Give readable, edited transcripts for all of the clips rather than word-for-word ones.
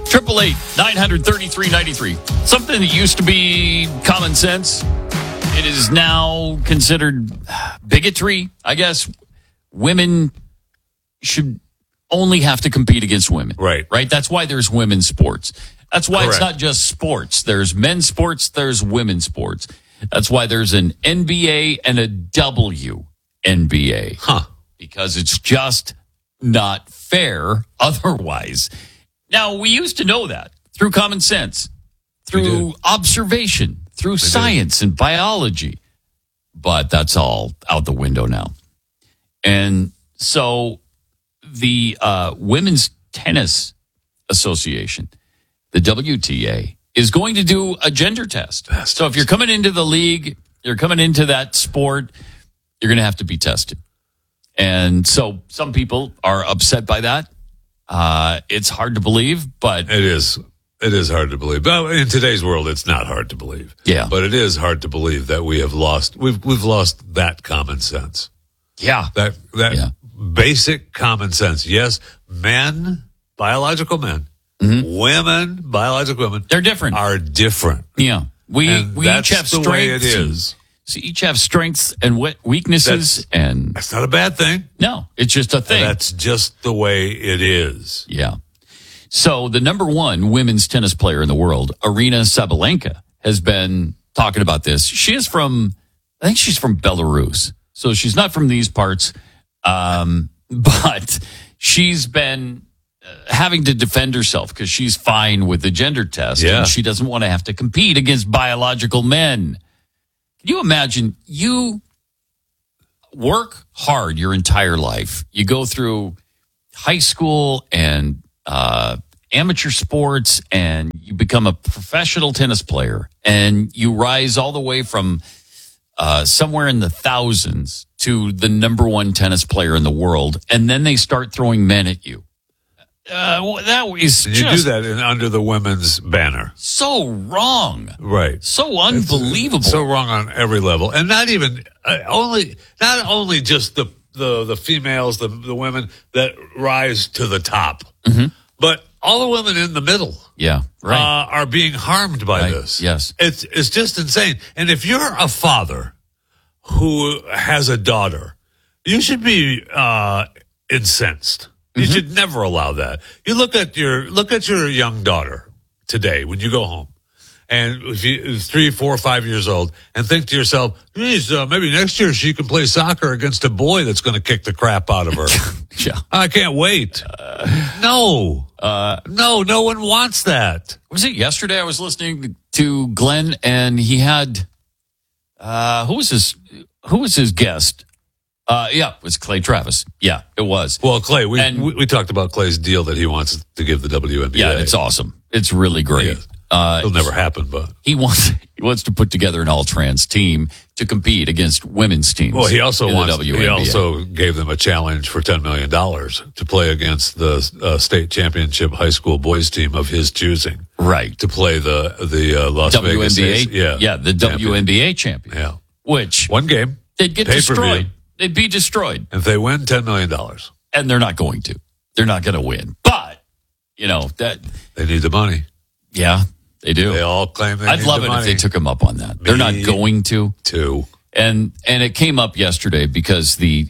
888-933-93. Something that used to be common sense, it is now considered bigotry, I guess. Women should only have to compete against women. Right. That's why there's women's sports. That's why It's Correct. not just sports. There's men's sports, there's women's sports. That's why there's an NBA and a WNBA. Because it's just not fair otherwise. Now, we used to know that through common sense, through observation, through science and biology. But that's all out the window now. And so the Women's Tennis Association, the WTA, is going to do a gender test. So if you're coming into the league, you're coming into that sport, you're going to have to be tested. And so some people are upset by that. It's hard to believe, but It is hard to believe. But in today's world, it's not hard to believe. Yeah. But it is hard to believe that we've lost that common sense. yeah, That basic common sense. Yes, men, biological men, women, biological women, they're different. are different. Yeah. We And each that's have the strengths. way it is. So each have strengths and weaknesses, and That's not a bad thing. no, it's just a thing. That's just the way it is. Yeah. So the number one women's tennis player in the world, Aryna Sabalenka, has been talking about this. I think she's from Belarus. So she's not from these parts. But she's been having to defend herself because she's fine with the gender test. Yeah. And she doesn't want to have to compete against biological men. Can you imagine you work hard your entire life? You go through high school and amateur sports, and you become a professional tennis player, and you rise all the way from somewhere in the thousands to the number one tennis player in the world, and then they start throwing men at you. That is And you do just that under the women's banner. so wrong. Right. So unbelievable. So wrong on every level. And not even, not only just the females, the women that rise to the top, but all the women in the middle. Yeah, right. Are being harmed by Right, this. yes. It's just insane. And if you're a father who has a daughter, you should be incensed. You should never allow that. You look at your young daughter today when you go home, and if you 3, 4, 5 years old, and think to yourself, geez, maybe next year she can play soccer against a boy that's going to kick the crap out of her. Yeah. I can't wait. No, no one wants that. Was it yesterday? I was listening to Glenn, and he had who was his guest? Yeah, it was Clay Travis. Yeah, it was. Well, Clay, And- we talked about Clay's deal that he wants to give the WNBA. Yeah, it's awesome. It's really great. It'll never happen, but He wants to put together an all-trans team to compete against women's teams. well, he also in the wants. WNBA. He also gave them a challenge for $10 million to play against the state championship high school boys team of his choosing. right To play the Las Vegas. WNBA. Yeah, the WNBA champion. Yeah, Which one game. they'd get Pay-per-view. destroyed. They'd be destroyed, If they win, $10 million. and they're not going to. They're not going to win. But that. They need the money. Yeah, they do. They all claim they I'd need love the it money. if they took him up on that. They're not Me going to. too. And it came up yesterday because the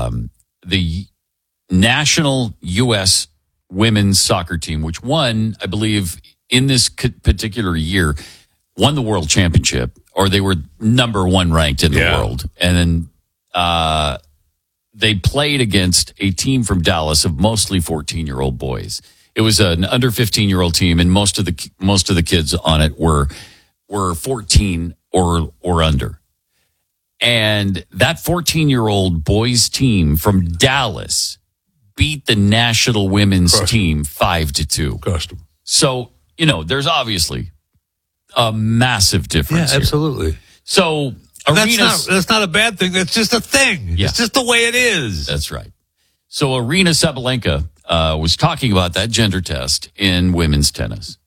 national U.S. women's soccer team, which won, I believe, in this particular year, won the world championship, or they were number one ranked in the world. And then they played against a team from Dallas of mostly 14-year-old boys. It was an under 15-year-old team, and most of the kids on it were 14 or under. And that 14-year-old boys team from Dallas beat the national women's team 5-2. Crushed them. So, there's obviously a massive difference here. Absolutely. So, That's not a bad thing. That's just a thing. Yeah. It's just the way it is. That's right. So Aryna Sabalenka was talking about that gender test in women's tennis.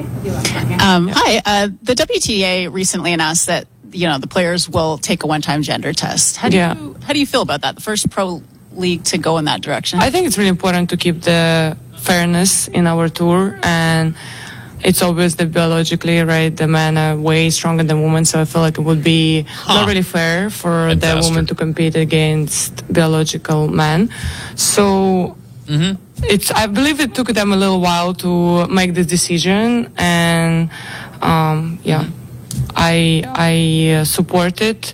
Hi. The WTA recently announced that the players will take a one-time gender test. How do you feel about that? The first pro league to go in that direction. I think it's really important to keep the fairness in our tour, and it's obvious that biologically, right, the men are way stronger than women, so I feel like it would be not really fair for the woman to compete against biological men. So I believe it took them a little while to make this decision, and I support it.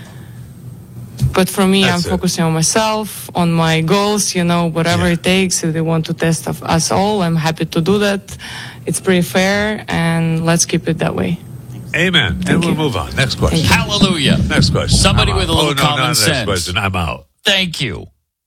But for me, I'm focusing on myself, on my goals, whatever it takes. If they want to test us all, I'm happy to do that. It's pretty fair, and let's keep it that way. Amen. And we'll move on. Next question. Hallelujah. Next question. Somebody with a little common not sense. Next question. I'm out. Thank you.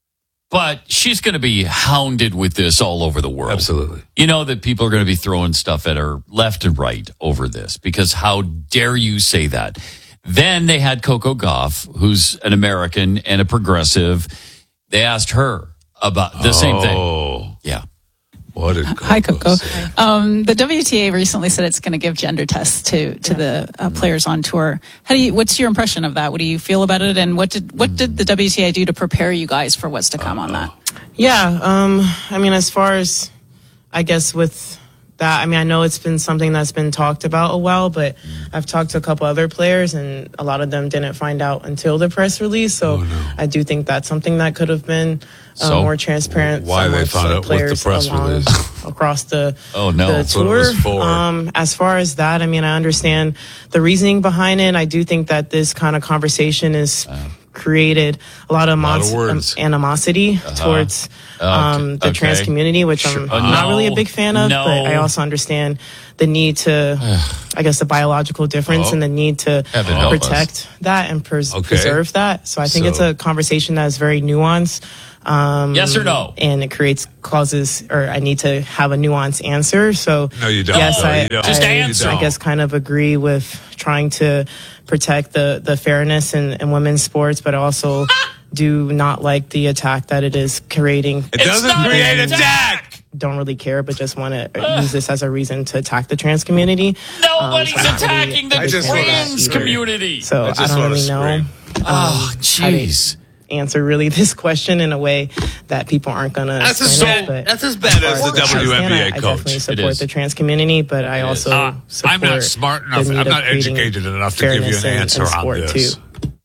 But she's going to be hounded with this all over the world. Absolutely. You know that people are going to be throwing stuff at her left and right over this, because how dare you say that? Then they had Coco Gauff, who's an American and a progressive. They asked her about the same thing. Yeah. What did Coco Hi, Coco. say? The WTA recently said it's going to give gender tests to the players on tour. What's your impression of that? What do you feel about it? And what did the WTA do to prepare you guys for what's to come on that? Yeah. As far as, I guess, with that, I know it's been something that's been talked about a while, but I've talked to a couple other players, and a lot of them didn't find out until the press release. So I do think that's something that could have been more transparent. Why they found out with the press release across the that's tour. what it was for. As far as that, I understand the reasoning behind it. I do think that this kind of conversation is created a lot of animosity towards the trans community, which I'm not really a big fan of, but I also understand the need to, I guess, the biological difference and the need to protect that and preserve that. So I think it's a conversation that is very nuanced. Yes or no? And it causes, or I need to have a nuanced answer. So no, you don't. Yes, no, you don't. Just answer. I guess kind of agree with trying to protect the fairness in women's sports, but also do not like the attack that it is creating. It doesn't create an attack. Don't really care, but just want to use this as a reason to attack the trans community. Nobody's attacking the trans community. So I don't really know. Oh, jeez. Answer really this question in a way that people aren't going to. That's as bad as the WNBA I coach. definitely support the trans community, but I also support. I'm not smart enough. I'm not educated enough to give you an answer on this.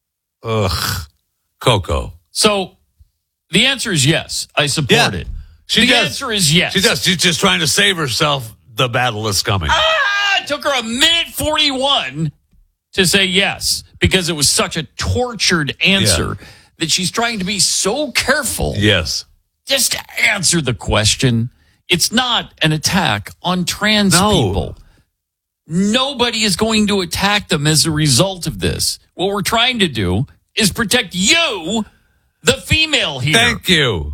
Ugh, Coco. So the answer is yes. I support it. The answer is yes. She does. She's just trying to save herself the battle that's coming. It took her a minute 41 to say yes, because it was such a tortured answer. Yeah. That she's trying to be so careful. Yes. Just answer the question. It's not an attack on trans people. Nobody is going to attack them as a result of this. What we're trying to do is protect you, the female here. Thank you.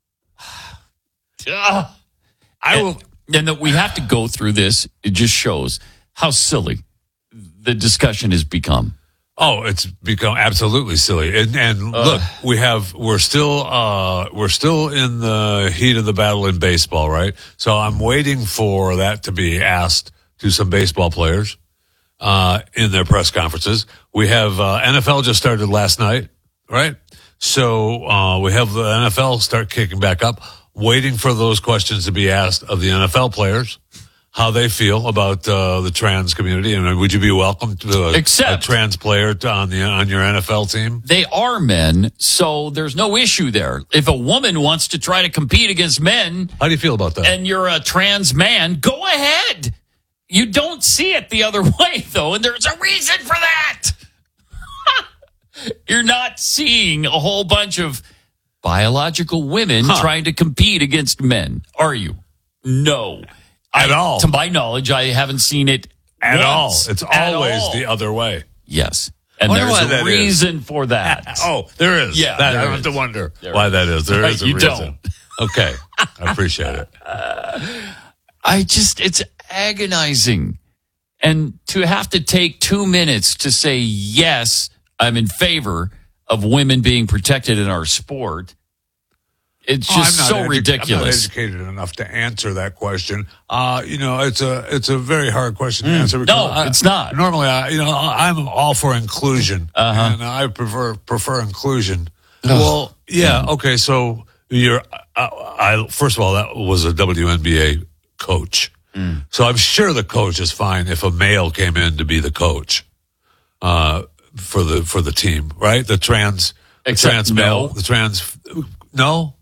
And that we have to go through this, it just shows how silly the discussion has become. Oh, it's become absolutely silly. And look, we're still in the heat of the battle in baseball, right? So I'm waiting for that to be asked to some baseball players in their press conferences. We have NFL just started last night, right? So we have the NFL start kicking back up, waiting for those questions to be asked of the NFL players. How they feel about the trans community, and would you be welcome to a trans player on your NFL team? They are men, so there's no issue there. If a woman wants to try to compete against men, how do you feel about that? And you're a trans man, go ahead. You don't see it the other way, though, and there's a reason for that. You're not seeing a whole bunch of biological women trying to compete against men, are you? No. At all. To my knowledge, I haven't seen it at all. once. It's always the other way. Yes. And there's a reason for that. Oh, there is. Yeah. I don't have to wonder why that is. There is a reason. Don't. Okay. I appreciate it. It's agonizing. And to have to take 2 minutes to say, yes, I'm in favor of women being protected in our sport. It's just so ridiculous. I'm not educated enough to answer that question. It's a very hard question to answer. No, it's not. Normally, I'm all for inclusion, and I prefer inclusion. Well, yeah, okay. So you're first of all, that was a WNBA coach. So I'm sure the coach is fine if a male came in to be the coach for the team, right? The trans male. No.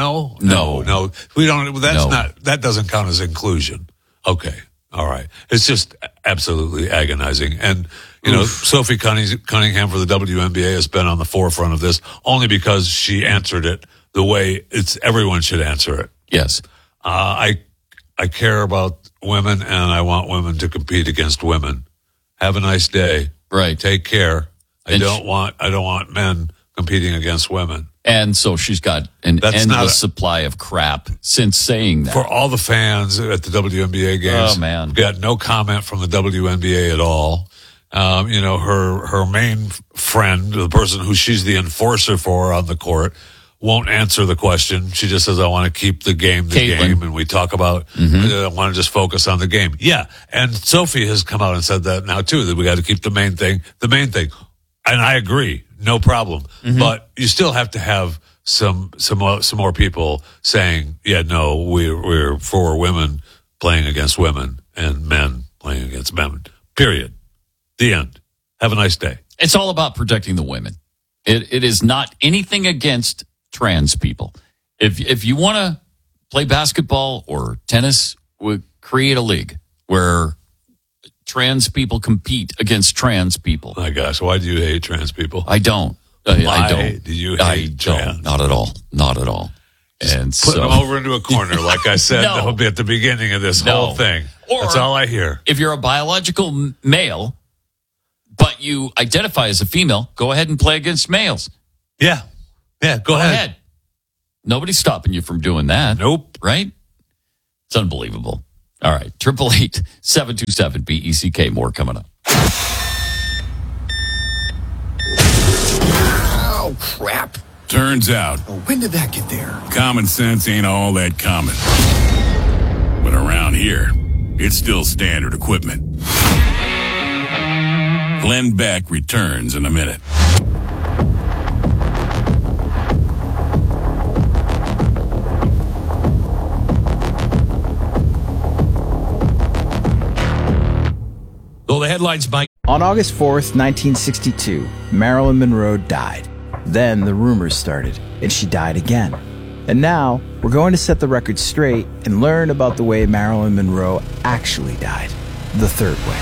We don't. That doesn't count as inclusion. Okay, all right. It's just absolutely agonizing. And Sophie Cunningham for the WNBA has been on the forefront of this only because she answered it the way everyone should answer it. Yes. I care about women, and I want women to compete against women. Have a nice day. Right. Take care. I don't want men competing against women. And so she's got an endless supply of crap since saying that. For all the fans at the WNBA games, oh man, got no comment from the WNBA at all. Her main friend, the person who she's the enforcer for on the court, won't answer the question. She just says, I want to keep the game game. And we talk about, I want to just focus on the game. Yeah. And Sophie has come out and said that now too, that we got to keep the main thing. And I agree. No problem. But you still have to have some more people saying, yeah, no, we're for women playing against women and men playing against men. Period. The end. Have a nice day. It's all about protecting the women. It is not anything against trans people. If you want to play basketball or tennis, we create a league where trans people compete against trans people. My gosh, why do you hate trans people? I don't. I don't. Do you hate trans? Not at all. Not at all. And put them over into a corner, like I said at the beginning of this whole thing. That's all I hear. If you're a biological male, but you identify as a female, go ahead and play against males. Yeah. Yeah, go ahead. Nobody's stopping you from doing that. Nope. Right? It's unbelievable. All right. 888-727-BECK. More coming up. Oh, crap. Turns out. When did that get there? Common sense ain't all that common. But around here, it's still standard equipment. Glenn Beck returns in a minute. Well, the headlines, Mike. On August 4th, 1962, Marilyn Monroe died. Then the rumors started, and she died again. And now, we're going to set the record straight and learn about the way Marilyn Monroe actually died. The third way.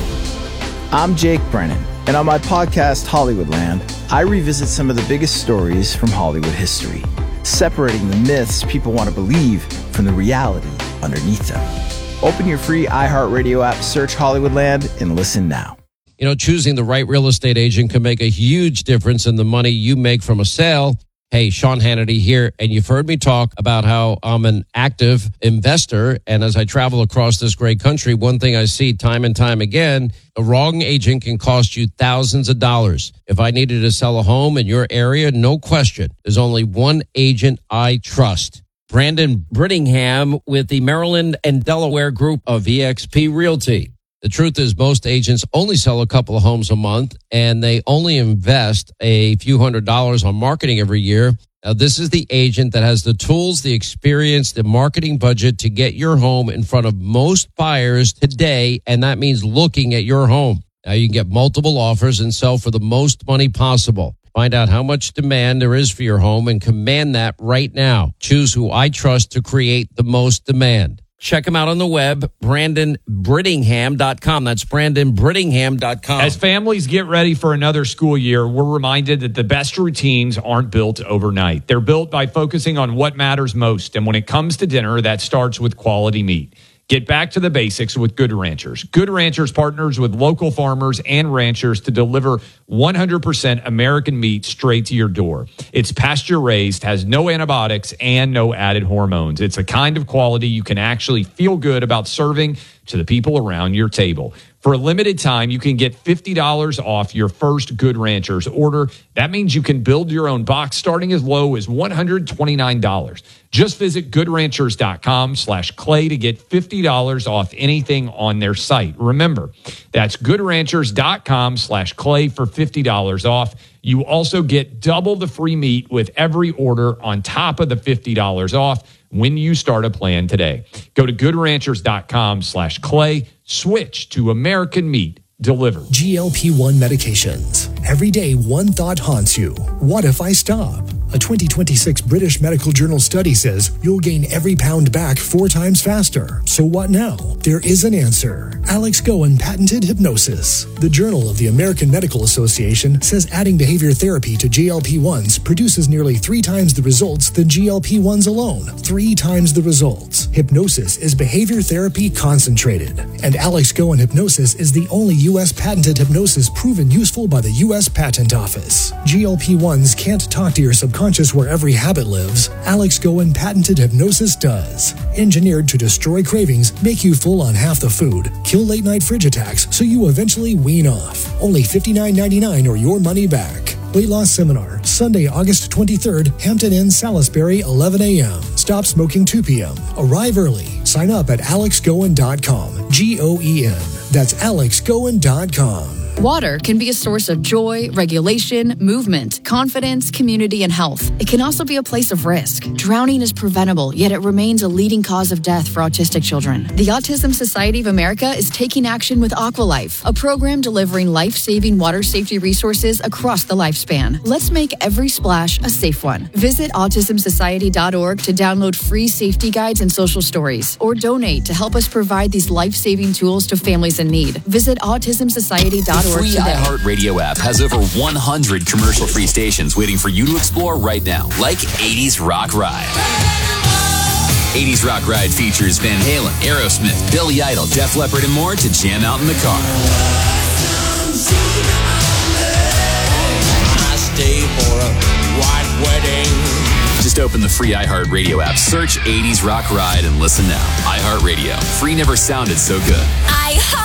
I'm Jake Brennan, and on my podcast, Hollywoodland, I revisit some of the biggest stories from Hollywood history, separating the myths people want to believe from the reality underneath them. Open your free iHeartRadio app, search Hollywoodland, and listen now. Choosing the right real estate agent can make a huge difference in the money you make from a sale. Hey, Sean Hannity here, and you've heard me talk about how I'm an active investor, and as I travel across this great country, one thing I see time and time again, a wrong agent can cost you thousands of dollars. If I needed to sell a home in your area, no question, there's only one agent I trust. Brandon Brittingham with the Maryland and Delaware group of eXp Realty. The truth is most agents only sell a couple of homes a month and they only invest a few $100s on marketing every year. Now, this is the agent that has the tools, the experience, the marketing budget to get your home in front of most buyers today, and that means looking at your home. Now, you can get multiple offers and sell for the most money possible. Find out how much demand there is for your home and command that right now. Choose who I trust to create the most demand. Check him out on the web, BrandonBrittingham.com. That's BrandonBrittingham.com. As families get ready for another school year, we're reminded that the best routines aren't built overnight. They're built by focusing on what matters most. And when it comes to dinner, that starts with quality meat. Get back to the basics with Good Ranchers. Good Ranchers partners with local farmers and ranchers to deliver 100% American meat straight to your door. It's pasture raised, has no antibiotics, and no added hormones. It's a kind of quality you can actually feel good about serving to the people around your table. For a limited time, you can get $50 off your first Good Ranchers order. That means you can build your own box starting as low as $129. Just visit goodranchers.com/clay to get $50 off anything on their site. Remember, that's goodranchers.com/clay for $50 off. You also get double the free meat with every order on top of the $50 off when you start a plan today. Go to goodranchers.com/clay. Switch to American meat delivered. GLP-1 medications. Every day, one thought haunts you. What if I stop? A 2026 British Medical Journal study says you'll gain every pound back 4 times faster. So what now? There is an answer. Alex Goen patented hypnosis. The Journal of the American Medical Association says adding behavior therapy to GLP-1s produces nearly 3 times the results than GLP-1s alone. 3 times the results. Hypnosis is behavior therapy concentrated. And Alex Goen hypnosis is the only U.S. patented hypnosis proven useful by the U.S. Patent Office. GLP-1s can't talk to your subconscious where every habit lives. Alex Goen patented hypnosis does. Engineered to destroy cravings, make you full on half the food, kill late-night fridge attacks so you eventually wean off. Only $59.99 or your money back. Weight Loss Seminar, Sunday, August 23rd, Hampton Inn, Salisbury, 11 a.m. Stop smoking 2 p.m. Arrive early. Sign up at alexgoen.com. G-O-E-N. That's alexgoen.com. Water can be a source of joy, regulation, movement, confidence, community, and health. It can also be a place of risk. Drowning is preventable, yet it remains a leading cause of death for autistic children. The Autism Society of America is taking action with Aqualife, a program delivering life-saving water safety resources across the lifespan. Let's make every splash a safe one. Visit autismsociety.org to download free safety guides and social stories, or donate to help us provide these life-saving tools to families in need. Visit autismsociety.org. The free iHeartRadio app has over 100 commercial-free stations waiting for you to explore right now, like 80s Rock Ride. 80s Rock Ride features Van Halen, Aerosmith, Billy Idol, Def Leppard, and more to jam out in the car. I stay for a white wedding. Just open the free iHeartRadio app, search 80s Rock Ride, and listen now. iHeartRadio. Free never sounded so good.